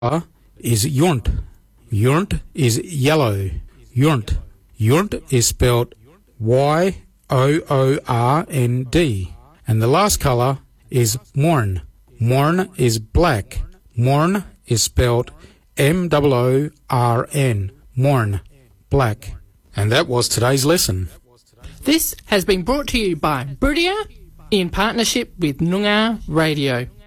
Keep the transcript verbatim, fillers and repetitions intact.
is yount. Yount is yellow. Yount. Yount is spelled Y O O R N D. And the last colour is morn. Morn is black. Morn is spelled M O O R N. Morn. Black. And that was today's lesson. This has been brought to you by Buridia in partnership with Noongar Radio.